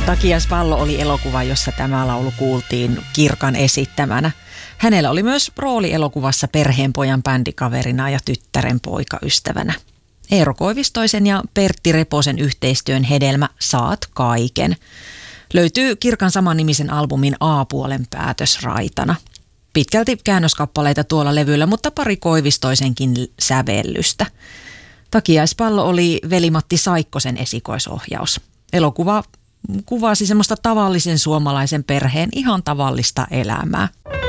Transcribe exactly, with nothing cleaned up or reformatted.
Takiaispallo oli elokuva, jossa tämä laulu kuultiin Kirkan esittämänä. Hänellä oli myös rooli elokuvassa perheenpojan bändikaverina ja tyttären poikaystävänä. Eero Koivistoisen ja Pertti Reposen yhteistyön hedelmä Saat kaiken löytyy Kirkan samannimisen albumin A-puolen päätösraitana. Pitkälti käännöskappaleita tuolla levyllä, mutta pari Koivistoisenkin sävellystä. Takiaispallo oli veli-Matti Saikkosen esikoisohjaus. Elokuva kuvasi semmoista tavallisen suomalaisen perheen ihan tavallista elämää.